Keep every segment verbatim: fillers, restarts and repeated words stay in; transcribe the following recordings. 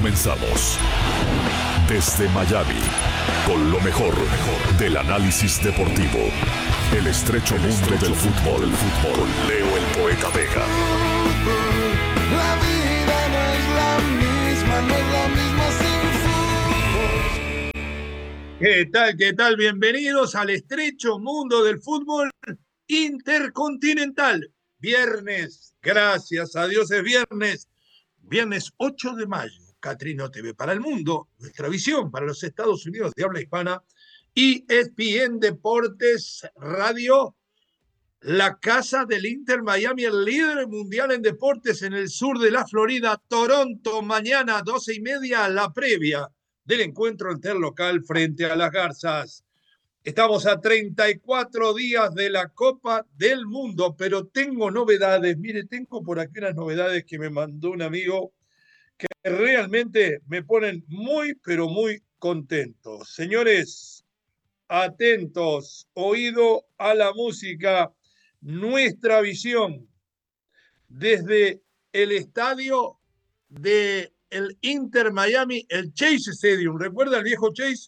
Comenzamos desde Miami con lo mejor, del análisis deportivo. El estrecho mundo del fútbol, el fútbol con Leo el Poeta Vega. La vida no es la misma, no es la misma sin fútbol. ¿Qué tal, qué tal? Bienvenidos al estrecho mundo del fútbol intercontinental. Viernes, gracias a Dios es viernes. Viernes ocho de mayo, Catrino T V para el mundo, nuestra visión para los Estados Unidos de habla hispana, E S P N Deportes Radio, la casa del Inter Miami, el líder mundial en deportes en el sur de la Florida, Toronto, mañana doce y media, la previa del encuentro interlocal frente a las Garzas. Estamos a treinta y cuatro días de la Copa del Mundo, pero tengo novedades. Mire, tengo por aquí unas novedades que me mandó un amigo que realmente me ponen muy, pero muy contentos. Señores, atentos, oído a la música, nuestra visión desde el estadio del Inter Miami, el Chase Stadium. ¿Recuerda el viejo Chase?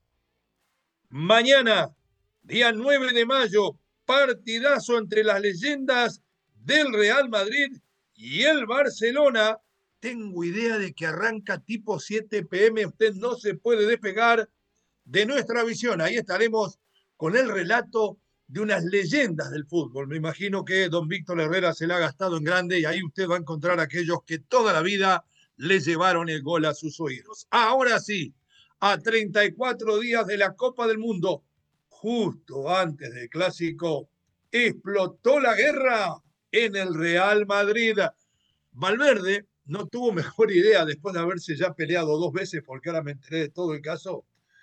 Mañana, día nueve de mayo, partidazo entre las leyendas del Real Madrid y el Barcelona. Tengo idea de que arranca tipo siete pe eme. Usted no se puede despegar de nuestra visión. Ahí estaremos con el relato de unas leyendas del fútbol. Me imagino que don Víctor Herrera se la ha gastado en grande y ahí usted va a encontrar a aquellos que toda la vida le llevaron el gol a sus oídos. Ahora sí, a treinta y cuatro días de la Copa del Mundo, justo antes del Clásico, explotó la guerra en el Real Madrid. Valverde no tuvo mejor idea, después de haberse ya peleado dos veces, porque ahora me enteré de todo el caso,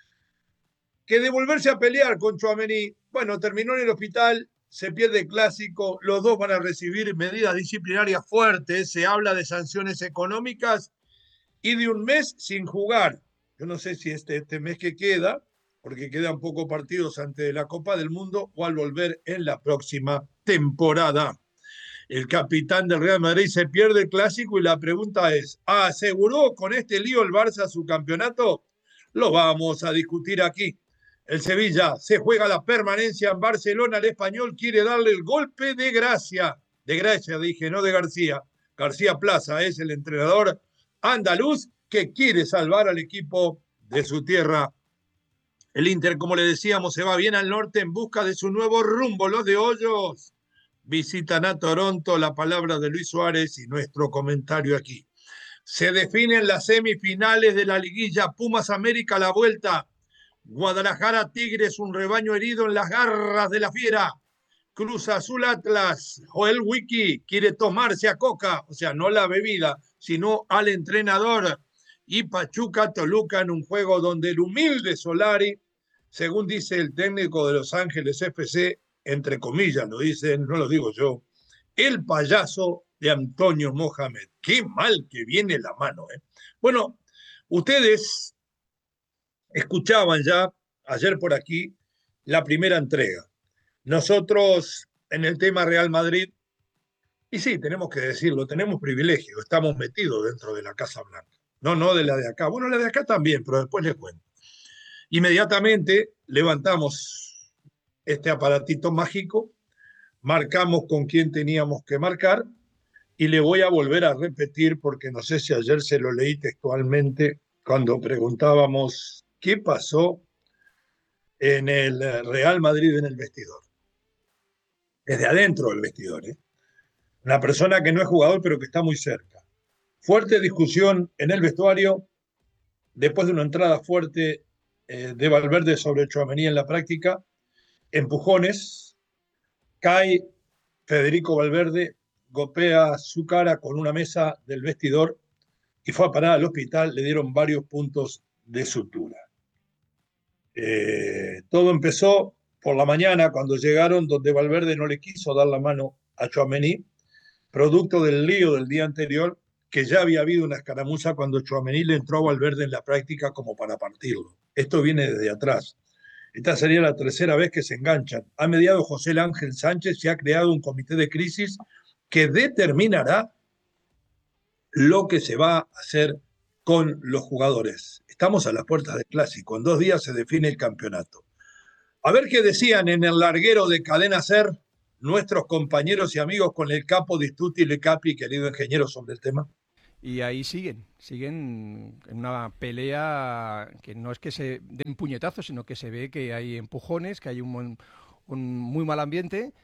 que de volverse a pelear con Tchouaméni. Bueno, terminó en el hospital, se pierde el Clásico, los dos van a recibir medidas disciplinarias fuertes, se habla de sanciones económicas y de un mes sin jugar. Yo no sé si este, este mes que queda, porque quedan pocos partidos antes de la Copa del Mundo, o al volver en la próxima temporada. El capitán del Real Madrid se pierde el Clásico y la pregunta es, ¿aseguró con este lío el Barça su campeonato? Lo vamos a discutir aquí. El Sevilla se juega la permanencia en Barcelona. El español quiere darle el golpe de gracia. De gracia, dije, no de García. García Plaza es el entrenador andaluz que quiere salvar al equipo de su tierra. El Inter, como le decíamos, se va bien al norte en busca de su nuevo rumbo. Los de Hoyos visitan a Toronto. La palabra de Luis Suárez y nuestro comentario aquí. Se definen las semifinales de la liguilla. Pumas América, la vuelta. Guadalajara Tigres, un rebaño herido en las garras de la fiera. Cruz Azul Atlas. Joel Wiki quiere tomarse a Coca, o sea, no la bebida, sino al entrenador. Y Pachuca Toluca en un juego donde el humilde Solari, según dice el técnico de Los Ángeles F C, entre comillas lo dicen, no lo digo yo, el payaso de Antonio Mohamed. Qué mal que viene la mano, ¿eh? Bueno, ustedes escuchaban ya ayer por aquí la primera entrega. Nosotros en el tema Real Madrid, y sí, tenemos que decirlo, tenemos privilegio, estamos metidos dentro de la Casa Blanca. No, no de la de acá. Bueno, la de acá también, pero después les cuento. Inmediatamente levantamos este aparatito mágico, marcamos con quién teníamos que marcar y le voy a volver a repetir porque no sé si ayer se lo leí textualmente cuando preguntábamos qué pasó en el Real Madrid en el vestidor. Desde adentro del vestidor, ¿eh? Una persona que no es jugador pero que está muy cerca. Fuerte discusión en el vestuario después de una entrada fuerte eh, de Valverde sobre Tchouaméni en la práctica. Empujones, cae Federico Valverde, golpea su cara con una mesa del vestidor y fue a parar al hospital. Le dieron varios puntos de sutura. Eh, todo empezó por la mañana cuando llegaron, donde Valverde no le quiso dar la mano a Tchouaméni, producto del lío del día anterior, que ya había habido una escaramuza cuando Tchouaméni le entró a Valverde en la práctica como para partirlo. Esto viene desde atrás. Esta sería la tercera vez que se enganchan. Ha mediado José Ángel Sánchez y ha creado un comité de crisis que determinará lo que se va a hacer con los jugadores. Estamos a las puertas del Clásico. En dos días se define el campeonato. A ver qué decían en el larguero de Cadena Ser nuestros compañeros y amigos con el capo di Stuti Le Capi, querido ingeniero, sobre el tema. Y ahí siguen, siguen en una pelea que no es que se den puñetazos, sino que se ve que hay empujones, que hay un, un muy mal ambiente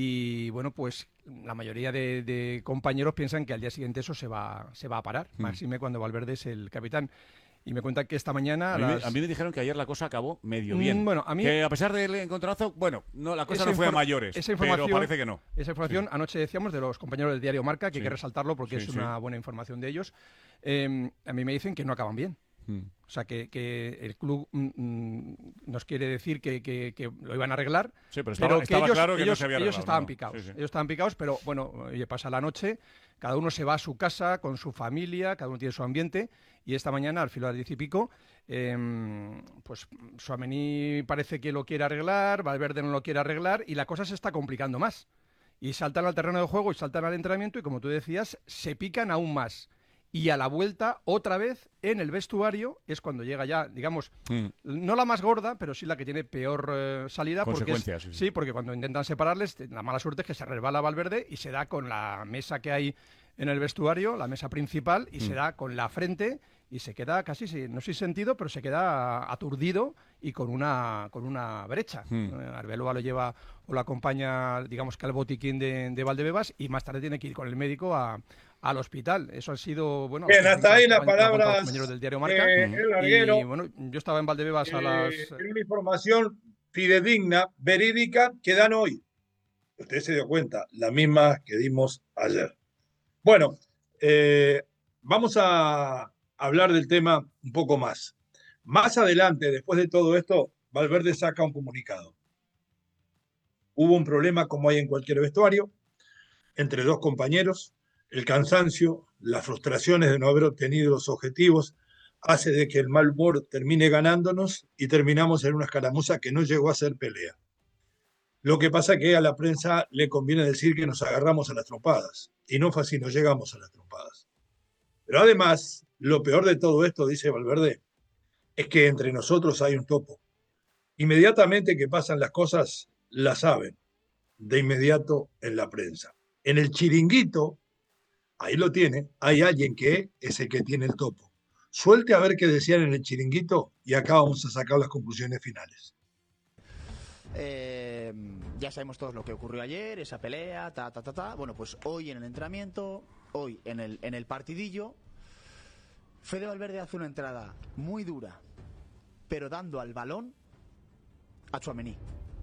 y bueno, pues la mayoría de, de compañeros piensan que al día siguiente eso se va, se va a parar, mm. máxime cuando Valverde es el capitán. Y me cuentan que esta mañana... A mí, las... a mí me dijeron que ayer la cosa acabó medio bien. Mm, bueno, a mí... Que a pesar del encontronazo, bueno, no, la cosa no fue a mayores, esa información, pero parece que no. Esa información, sí. anoche decíamos, de los compañeros del diario Marca, que sí. hay que resaltarlo porque sí, es sí. una buena información de ellos. Eh, a mí me dicen que no acaban bien. Mm. O sea, que, que el club mm, nos quiere decir que, que, que lo iban a arreglar, sí, pero, estaba, pero que estaba ellos, claro que ellos, no se había ellos arreglado, estaban no. picados. Sí, sí. Ellos estaban picados, pero bueno, oye, pasa la noche, cada uno se va a su casa con su familia, cada uno tiene su ambiente, y esta mañana, al filo de las diez y pico, eh, pues Tchouaméni parece que lo quiere arreglar, Valverde no lo quiere arreglar, y la cosa se está complicando más. Y saltan al terreno de juego y saltan al entrenamiento, y como tú decías, se pican aún más. Y a la vuelta, otra vez, en el vestuario, es cuando llega ya, digamos, mm. no la más gorda, pero sí la que tiene peor eh, salida. Consecuencias. Porque es, sí, sí, porque cuando intentan separarles, la mala suerte es que se resbala Valverde y se da con la mesa que hay en el vestuario, la mesa principal, y mm. se da con la frente y se queda casi, no sé si sentido, pero se queda aturdido y con una con una brecha. Mm. Arbeloa lo lleva o lo acompaña, digamos que al botiquín de, de Valdebebas, y más tarde tiene que ir con el médidico a... al hospital. Eso ha sido, bueno... Bien, hasta ahí las palabras compañeros del diario Marca. eh, el larguero. Y bueno, yo estaba en Valdebebas eh, a las... En una información fidedigna, verídica, que dan hoy. Usted se dio cuenta, la misma que dimos ayer. Bueno, eh, vamos a hablar del tema un poco más. Más adelante, después de todo esto, Valverde saca un comunicado. Hubo un problema, como hay en cualquier vestuario, entre dos compañeros. El cansancio, las frustraciones de no haber obtenido los objetivos, hace de que el mal humor termine ganándonos y terminamos en una escaramuza que no llegó a ser pelea. Lo que pasa es que a la prensa le conviene decir que nos agarramos a las trompadas, y no fue así, no llegamos a las trompadas. Pero además, lo peor de todo esto, dice Valverde, es que entre nosotros hay un topo. Inmediatamente que pasan las cosas, las saben, de inmediato en la prensa. En el chiringuito, ahí lo tiene, hay alguien que es el que tiene el topo. Suelte a ver qué decían en el chiringuito y acá vamos a sacar las conclusiones finales. Eh, ya sabemos todos lo que ocurrió ayer, esa pelea, ta, ta, ta, ta. Bueno, pues hoy en el entrenamiento, hoy en el, en el partidillo, Fede Valverde hace una entrada muy dura, pero dando al balón a Tchouaméni.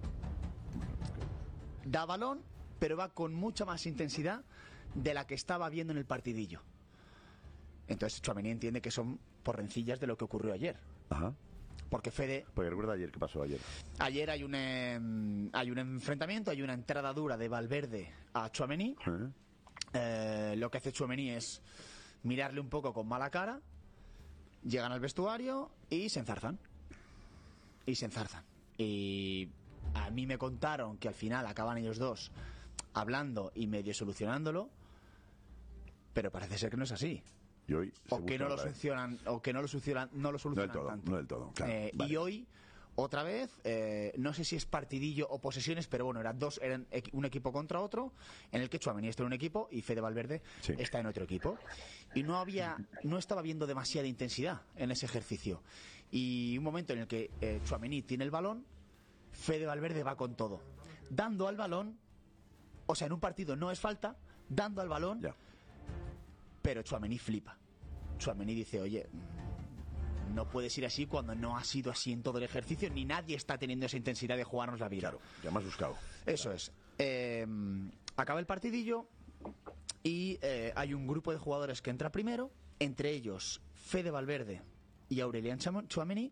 Da balón, pero va con mucha más intensidad de la que estaba viendo en el partidillo. Entonces Tchouaméni entiende que son por rencillas de lo que ocurrió ayer. Ajá. Porque Fede... Porque recuerda ayer, ¿qué pasó ayer? Ayer hay un, eh, hay un enfrentamiento, hay una entrada dura de Valverde a Tchouaméni. ¿Eh? Eh, lo que hace Tchouaméni es mirarle un poco con mala cara, llegan al vestuario y se enzarzan. Y se enzarzan. Y a mí me contaron que al final acaban ellos dos hablando y medio solucionándolo, pero parece ser que no es así. Y hoy o que no lo solucionan o que no lo solucionan no lo solucionan no del todo, tanto. No del todo, claro. Eh, vale. Y hoy otra vez eh, no sé si es partidillo o posesiones, pero bueno, eran dos, eran un equipo contra otro, en el que Tchouaméni está en un equipo y Fede Valverde sí. está en otro equipo, y no había no estaba viendo demasiada intensidad en ese ejercicio, y un momento en el que eh, Tchouaméni tiene el balón, Fede Valverde va con todo, dando al balón, o sea, en un partido no es falta, dando al balón, ya. Pero Tchouaméni flipa. Tchouaméni dice, oye, no puedes ir así cuando no ha sido así en todo el ejercicio, ni nadie está teniendo esa intensidad de jugarnos la vida. Claro, ya me has buscado. Eso claro. es. Eh, acaba el partidillo y eh, hay un grupo de jugadores que entra primero, entre ellos Fede Valverde y Aurélien Tchouaméni.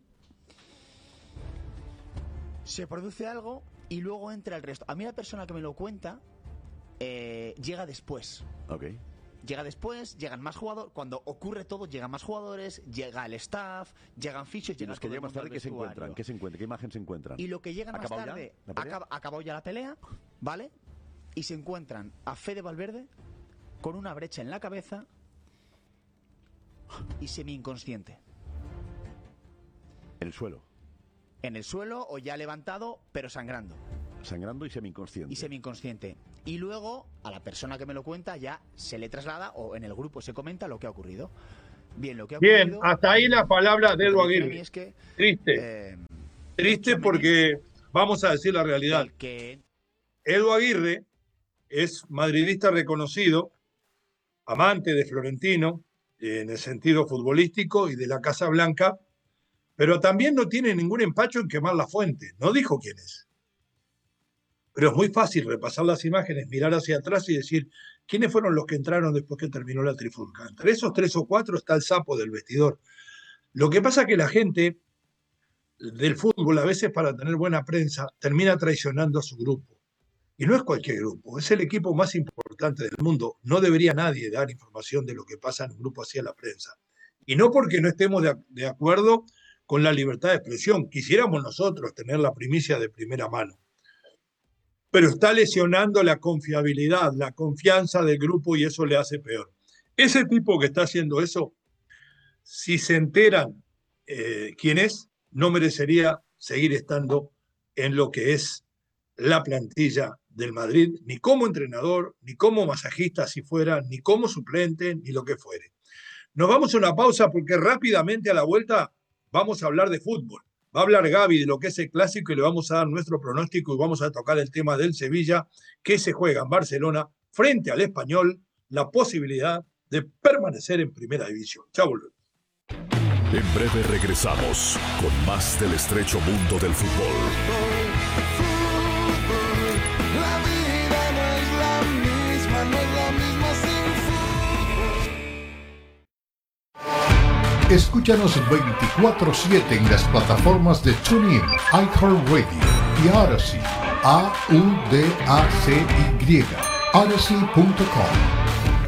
Se produce algo y luego entra el resto. A mí la persona que me lo cuenta eh, llega después. Ok. Llega después, llegan más jugadores. Cuando ocurre todo, llegan más jugadores, llega el staff, llegan fichos, llega los que llegan más tarde, ¿qué se encuentran? ¿Qué se encuentran? ¿Qué imagen se encuentran? Y lo que llegan más tarde, acaba, acabó ya la pelea, ¿vale? Y se encuentran a Fede Valverde con una brecha en la cabeza y semi-inconsciente. En el suelo. En el suelo o ya levantado, pero sangrando. Sangrando y semi-inconsciente. Y semi-inconsciente. Y luego, a la persona que me lo cuenta, ya se le traslada o en el grupo se comenta lo que ha ocurrido. Bien, lo que ha ocurrido... Bien, hasta ahí las palabras de Edu Aguirre. Es que, Triste. Eh, Triste porque, vamos a decir la realidad. Que... Edu Aguirre es madridista reconocido, amante de Florentino, en el sentido futbolístico y de la Casa Blanca, pero también no tiene ningún empacho en quemar la fuente. No dijo quién es. Pero es muy fácil repasar las imágenes, mirar hacia atrás y decir quiénes fueron los que entraron después que terminó la trifulca. Entre esos tres o cuatro está el sapo del vestidor. Lo que pasa es que la gente del fútbol, a veces para tener buena prensa, termina traicionando a su grupo. Y no es cualquier grupo, es el equipo más importante del mundo. No debería nadie dar información de lo que pasa en un grupo hacia la prensa. Y no porque no estemos de, de acuerdo con la libertad de expresión. Quisiéramos nosotros tener la primicia de primera mano. Pero está lesionando la confiabilidad, la confianza del grupo y eso le hace peor. Ese tipo que está haciendo eso, si se enteran eh, quién es, no merecería seguir estando en lo que es la plantilla del Madrid, ni como entrenador, ni como masajista si fuera, ni como suplente, ni lo que fuere. Nos vamos a una pausa porque rápidamente a la vuelta vamos a hablar de fútbol. Va a hablar Gaby de lo que es el clásico y le vamos a dar nuestro pronóstico y vamos a tocar el tema del Sevilla, que se juega en Barcelona frente al Español, la posibilidad de permanecer en primera división. Chao, volvemos. En breve regresamos con más del estrecho mundo del fútbol. La vida no es la misma, no es la misma sin fútbol. Escúchanos veinticuatro siete en las plataformas de TuneIn, iHeartRadio y Odyssey. A U D A C Y. Odyssey punto com.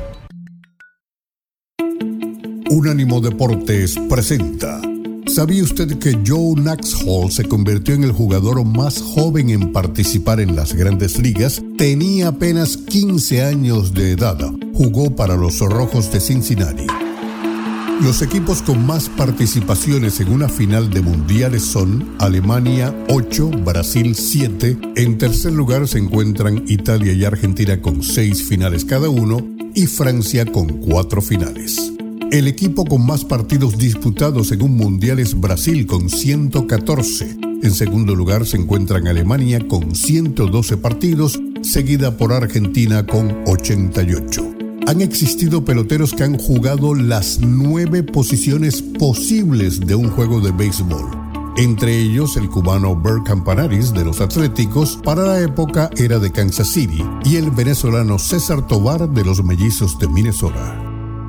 Unánimo Deportes presenta. ¿Sabía usted que Joe Naxhall se convirtió en el jugador más joven en participar en las Grandes Ligas? Tenía apenas quince años de edad. Jugó para los Rojos de Cincinnati. Los equipos con más participaciones en una final de mundiales son Alemania ocho, Brasil siete. En tercer lugar se encuentran Italia y Argentina con seis finales cada uno y Francia con cuatro finales. El equipo con más partidos disputados en un mundial es Brasil con ciento catorce. En segundo lugar se encuentran Alemania con ciento doce partidos, seguida por Argentina con ochenta y ocho. Han existido peloteros que han jugado las nueve posiciones posibles de un juego de béisbol. Entre ellos el cubano Bert Campanaris de los Atléticos, para la época era de Kansas City, y el venezolano César Tovar de los Mellizos de Minnesota.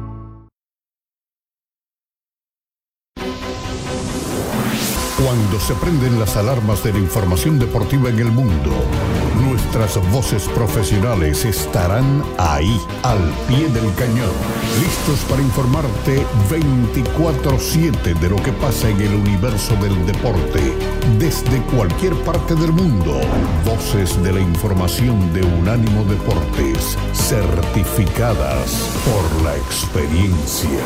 Cuando se prenden las alarmas de la información deportiva en el mundo, nuestras voces profesionales estarán ahí, al pie del cañón, listos para informarte veinticuatro siete de lo que pasa en el universo del deporte, desde cualquier parte del mundo. Voces de la información de Unánimo Deportes, certificadas por la experiencia.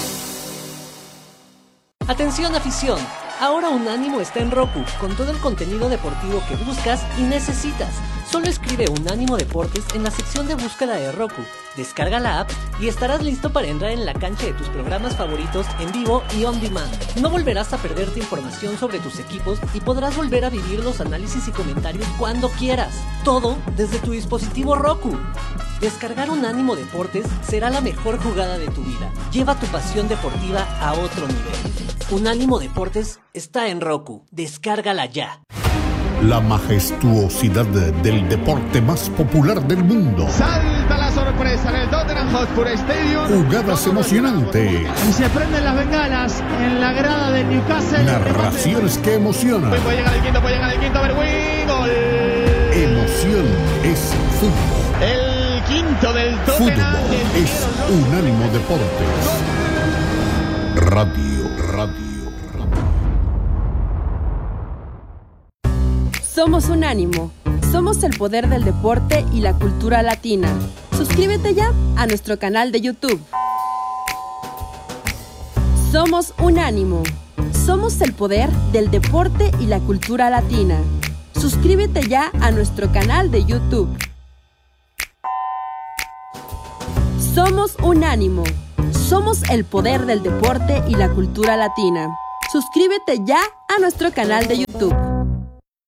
Atención, afición. Ahora Unánimo está en Roku, con todo el contenido deportivo que buscas y necesitas. Solo escribe Unánimo Deportes en la sección de búsqueda de Roku, descarga la app y estarás listo para entrar en la cancha de tus programas favoritos en vivo y on demand. No volverás a perderte información sobre tus equipos y podrás volver a vivir los análisis y comentarios cuando quieras. Todo desde tu dispositivo Roku. Descargar Unánimo Deportes será la mejor jugada de tu vida. Lleva tu pasión deportiva a otro nivel. Unánimo Deportes está en Roku. Descárgala ya. La majestuosidad del deporte más popular del mundo. Salta la sorpresa en el Tottenham Hotspur Stadium. Jugadas emocionantes. Y se prenden las bengalas en la grada del Newcastle. Narraciones que emocionan. Puede llegar el quinto, puede llegar el quinto. Berwin, gol. Emoción es fútbol. El quinto del Tottenham. Fútbol es Unánimo Deportes. Radio, radio. Somos Unánimo. Somos el poder del deporte y la cultura latina. Suscríbete ya a nuestro canal de YouTube. Somos Unánimo. Somos el poder del deporte y la cultura latina. Suscríbete ya a nuestro canal de YouTube. Somos Unánimo. Somos el poder del deporte y la cultura latina. Suscríbete ya a nuestro canal de YouTube.